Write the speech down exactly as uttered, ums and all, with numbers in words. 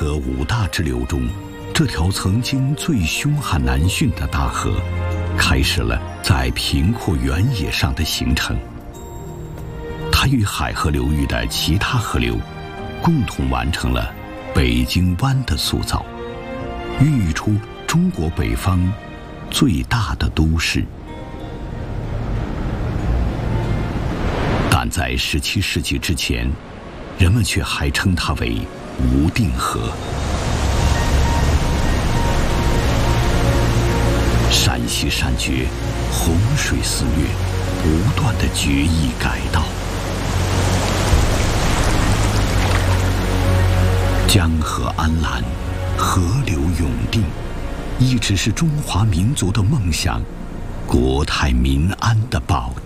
河五大支流中，这条曾经最凶悍难驯的大河，开始了在平阔原野上的行程。它与海河流域的其他河流，共同完成了北京湾的塑造，孕育出中国北方最大的都市。但在十七世纪之前，人们却还称它为无定河。山西山绝，洪水肆虐，不断的决议改道。江河安澜，河流永定，一直是中华民族的梦想，国泰民安的保